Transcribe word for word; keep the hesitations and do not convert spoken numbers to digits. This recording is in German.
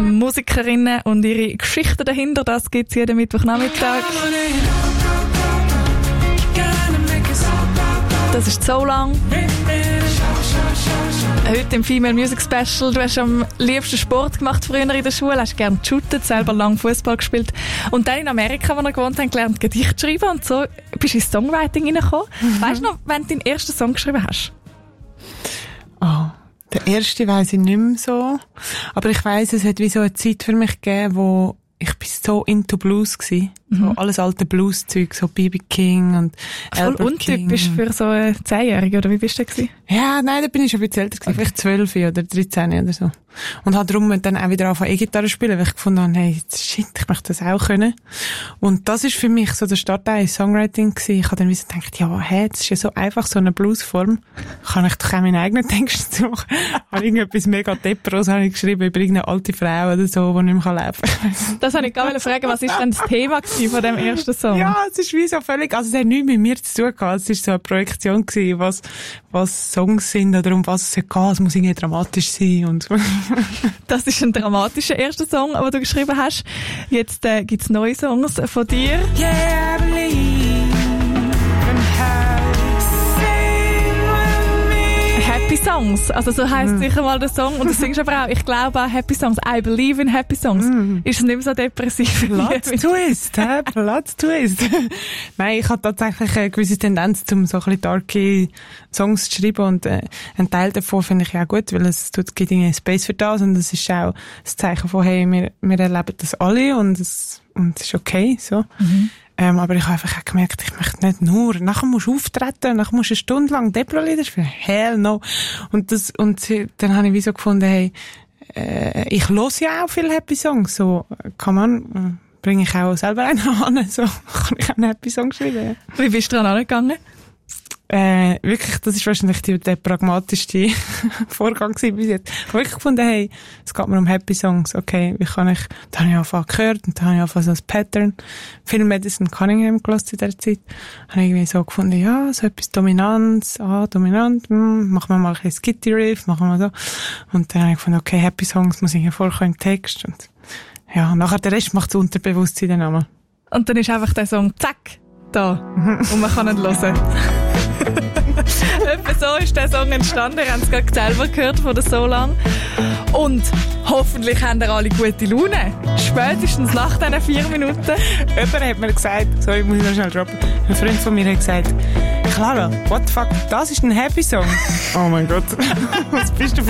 Musikerinnen und ihre Geschichten dahinter, das gibt es jeden Mittwochnachmittag. Das ist so lang. Heute im Female Music Special. Du hast am liebsten Sport gemacht früher in der Schule, hast gerne geshootet, selber lang Fußball gespielt. Und dann in Amerika, wo wir gewohnt haben, gelernt Gedicht schreiben und so bist du ins Songwriting reingekommen. Mhm. Weißt du noch, wenn du deinen ersten Song geschrieben hast? Oh, der erste weiss ich nicht mehr so. Aber ich weiss, es hat wie so eine Zeit für mich gegeben, wo ich bin so into Blues gsi. Mhm. So alles alte Blues-Zeug, so B B King und Albert Voll untypisch King. Für so eine Zehnjährige, oder wie bist du gsi? Ja, nein, da bin ich schon ein bisschen älter gsi, okay. Vielleicht zwölf oder dreizehn oder so. Und habe darum dann auch wieder angefangen E-Gitarre spielen, weil ich gefunden habe, hey, shit, ich möchte das auch können. Und das ist für mich so der Start in Songwriting gsi. Ich habe dann wieder gedacht, ja, hey, das ist ja so einfach, so eine Bluesform. Kann ich doch auch meine eigenen Texte machen. Habe irgendetwas mega Depros habe ich geschrieben über irgendeine alte Frau oder so, die nicht mehr laufen kann. Das habe ich gar nicht fragen, was ist denn das Thema von dem ersten Song? Ja, es ist wie so völlig, also es hat nichts mit mir zu tun gehabt. Es war so eine Projektion gewesen, was, was Songs sind oder um was es geht. Es muss irgendwie dramatisch sein und das ist ein dramatischer erster Song, den du geschrieben hast. Jetzt äh, gibt es neue Songs von dir. Yeah, I believe in her. Sing with me. Happy Songs, also so heisst mm. sicher mal der Song. Und du singst aber auch, ich glaube an Happy Songs. I believe in Happy Songs. Mm. Ist es nicht mehr so depressiv? Plot Twist, hä? Plot Twist. Nein, ich habe tatsächlich eine gewisse Tendenz, um so ein bisschen darky Songs zu schreiben. Und äh, ein Teil davon finde ich auch gut, weil es tut, gibt irgendwie Space für das. Und es ist auch das Zeichen von, hey, wir, wir erleben das alle und es, und es ist okay, so. Mhm. Ähm, aber ich habe einfach auch gemerkt, ich möchte nicht nur, nachher musst du auftreten, nachher musst du eine Stunde lang Depro-Lieder spielen. Hell no. Und das, und dann habe ich wie so gefunden, hey, äh, ich höre ja auch viele Happy Songs, so, kann man, bringe ich auch selber einen an, so, kann ich auch einen Happy Song schreiben, ja. Wie bist du daran angegangen? Äh, wirklich, das ist wahrscheinlich der, der pragmatischste Vorgang gewesen bis jetzt. Ich habe wirklich gefunden, hey, es geht mir um Happy Songs, okay, wie kann ich, da habe ich einfach gehört und da habe ich einfach so ein Pattern. Phil Madison Cunningham gehört in der Zeit. Habe ich irgendwie so gefunden, ja, so etwas Dominanz, ah, dominant, hm, machen wir mal ein bisschen Skitty-Riff, machen wir so. Und dann habe ich gefunden, okay, Happy Songs muss ich vorkommen im Text und ja, nachher der Rest macht das Unterbewusstsein dann einmal. Und dann ist einfach der Song, zack, da, und man kann ihn hören. Etwa so ist der Song entstanden. Ihr habt es gerade selber gehört von der So Lang. Und hoffentlich haben ihr alle gute Laune. Spätestens nach diesen vier Minuten. Jemand hat mir gesagt, sorry, ich muss noch schnell droppen. Ein Freund von mir hat gesagt, Clara, what the fuck, das ist ein Happy Song. Oh mein Gott, was bist du für